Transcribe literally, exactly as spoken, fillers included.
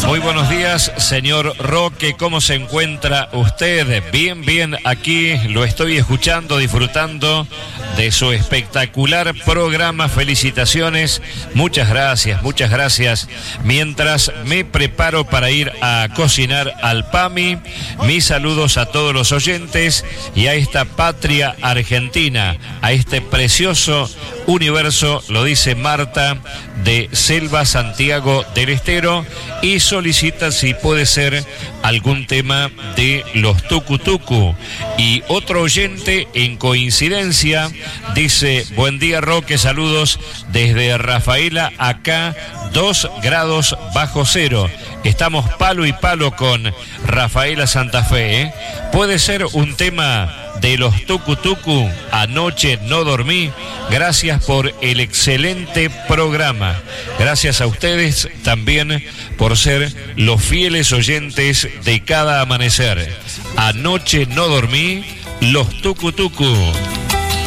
Muy buenos días, señor Roque, ¿cómo se encuentra usted? Bien, bien, aquí lo estoy escuchando, disfrutando de su espectacular programa. Felicitaciones, muchas gracias, muchas gracias. Mientras me preparo para ir a cocinar al PAMI, mis saludos a todos los oyentes y a esta patria argentina, a este precioso universo, lo dice Marta de Selva Santiago del Estero, y solicita si puede ser algún tema de los tucutucu. Y otro oyente, en coincidencia, dice: buen día, Roque, saludos desde Rafaela, acá dos grados bajo cero. Estamos palo y palo con Rafaela Santa Fe, ¿eh? Puede ser un tema de los tucutucu. Anoche no dormí. Gracias por el excelente programa. Gracias a ustedes también por ser los fieles oyentes de cada amanecer. Anoche no dormí, los tucutucu.